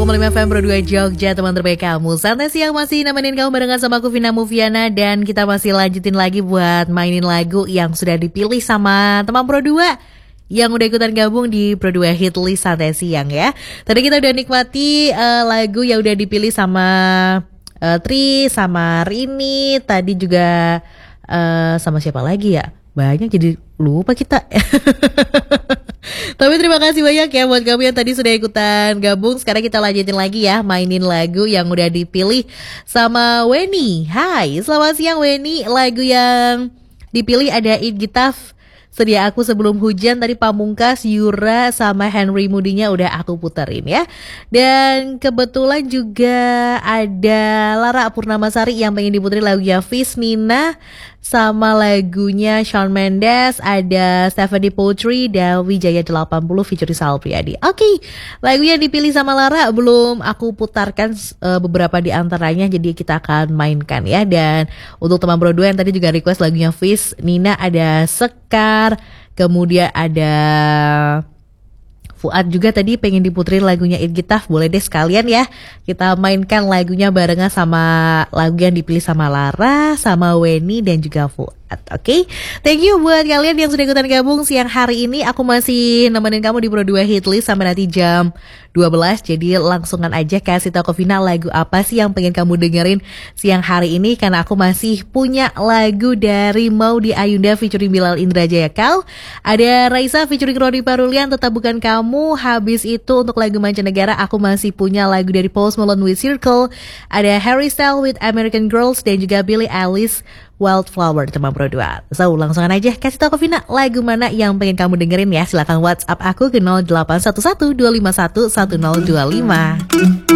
105,5 FM Pro 2 Jogja, teman terbaik kamu. Santai siang masih nemenin kamu barengan sama aku Vina Mufiana. Dan kita masih lanjutin lagi buat mainin lagu yang sudah dipilih sama teman Pro 2 yang udah ikutan gabung di Pro 2 Hit List Santai Siang ya. Tadi kita udah nikmati lagu yang udah dipilih sama Tri, sama Rini. Tadi juga sama siapa lagi ya? Banyak jadi lupa kita. Tapi terima kasih banyak ya buat kamu yang tadi sudah ikutan gabung. Sekarang kita lanjutin lagi ya, mainin lagu yang udah dipilih sama Weni. Hai, selamat siang Weni. Lagu yang dipilih ada It Gitaf, Sedia Aku Sebelum Hujan, tadi Pamungkas, Yura, sama Henry Moody-nya udah aku puterin ya. Dan kebetulan juga ada Lara Purnamasari yang pengen diputerin lagunya Fis Nina, sama lagunya Shawn Mendes, ada Stephanie Poetry, dan Wijaya 80 featuring Sal Priadi. Oke, lagu yang dipilih sama Lara belum aku putarkan beberapa di antaranya, jadi kita akan mainkan ya. Dan untuk teman Bro 2 yang tadi juga request lagunya Fis Nina, ada Sekar, kemudian ada Fuad juga tadi pengen diputerin lagunya It Gitaf. Boleh deh sekalian ya kita mainkan lagunya barengan sama lagu yang dipilih sama Lara, sama Weni, dan juga Fuad. Oke, thank you buat kalian yang sudah ikutan gabung siang hari ini. Aku masih nemenin kamu di Pro 2 Hit List sampai nanti jam 12. Jadi langsungan aja kasih tau ke Vina lagu apa sih yang pengen kamu dengerin siang hari ini, karena aku masih punya lagu dari Maudy Ayunda featuring Bilal Indrajaya Kal, ada Raisa featuring Rodi Parulian, Tetap Bukan Kamu. Habis itu untuk lagu mancanegara aku masih punya lagu dari Post Malone with Circle, ada Harry Styles with American Girls, dan juga Billie Eilish Wildflower teman Pro 2. So langsungan aja kasih tau ke Vina lagu mana yang pengen kamu dengerin ya. Silakan WhatsApp aku ke 0811 251 1025.